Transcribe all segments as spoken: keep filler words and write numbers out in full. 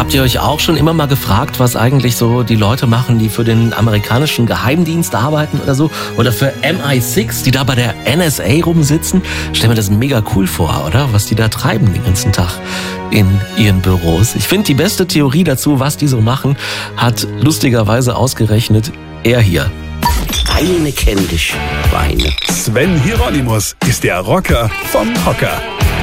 Habt ihr euch auch schon immer mal gefragt, was eigentlich so die Leute machen, die für den amerikanischen Geheimdienst arbeiten oder so? Oder für M I sechs, die da bei der N S A rumsitzen? Stell mir das mega cool vor, oder? Was die da treiben den ganzen Tag in ihren Büros. Ich finde, die beste Theorie dazu, was die so machen, hat lustigerweise ausgerechnet er hier. Weine kenn dich, Weine. Sven Hieronymus ist der Rocker vom Hocker.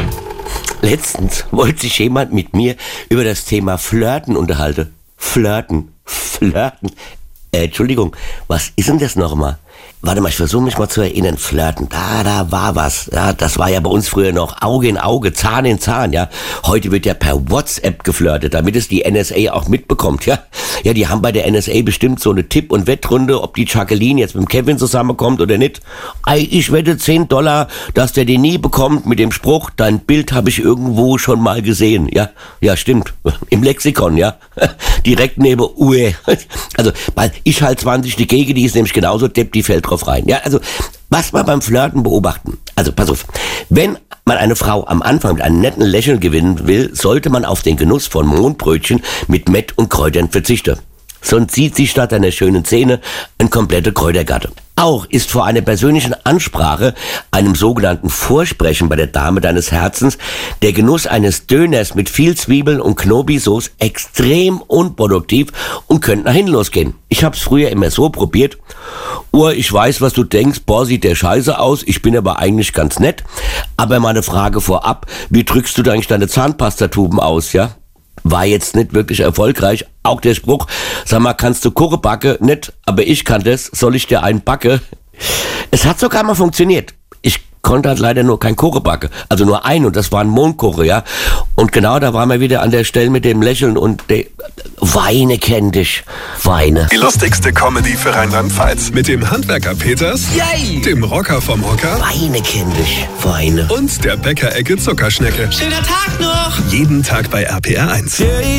Letztens wollte sich jemand mit mir über das Thema Flirten unterhalten. Flirten, Flirten. Äh, Entschuldigung, was ist denn das nochmal? Warte mal, ich versuche mich mal zu erinnern. Flirten, da, da war was. Ja, das war ja bei uns früher noch Auge in Auge, Zahn in Zahn, ja. Heute wird ja per WhatsApp geflirtet, damit es die N S A auch mitbekommt, ja. Ja, die haben bei der N S A bestimmt so eine Tipp- und Wettrunde, ob die Jacqueline jetzt mit dem Kevin zusammenkommt oder nicht. Ei, ich wette zehn Dollar, dass der den nie bekommt mit dem Spruch, dein Bild habe ich irgendwo schon mal gesehen, ja. Ja, stimmt. Im Lexikon, ja. Direkt neben Ue. Also, weil ich halt zwanzig dagegen, die ist nämlich genauso depp, die fällt drauf rein. Ja, also, was wir beim Flirten beobachten. Also, pass auf. Wenn man eine Frau am Anfang mit einem netten Lächeln gewinnen will, sollte man auf den Genuss von Mohnbrötchen mit Mett und Kräutern verzichten. Sonst zieht sich statt einer schönen Szene ein kompletter Kräutergarten. Auch ist vor einer persönlichen Ansprache, einem sogenannten Vorsprechen bei der Dame deines Herzens, der Genuss eines Döners mit viel Zwiebeln und Knobi-Sauce extrem unproduktiv und könnte nach hinten losgehen. Ich hab's früher immer so probiert. Ur, ich weiß, was du denkst, boah, sieht der scheiße aus, ich bin aber eigentlich ganz nett. Aber mal eine Frage vorab, wie drückst du da eigentlich deine Zahnpastatuben aus, ja? War jetzt nicht wirklich erfolgreich. Auch der Spruch, sag mal, kannst du Kuchen backen? Nicht, aber ich kann das, soll ich dir einen backe? Es hat sogar mal funktioniert. Ich konnte halt leider nur kein Kuchen backen. Also nur einen, und das war ein Mohnkuchen, ja. Und genau da waren wir wieder an der Stelle mit dem Lächeln und der Weine kenn dich, Weine. Die lustigste Comedy für Rheinland-Pfalz. Mit dem Handwerker Peters, Yay! Dem Rocker vom Hocker Weine kenn dich, Weine. und der Bäckerecke Zuckerschnecke. Schöner Tag noch! Jeden Tag bei R P R eins.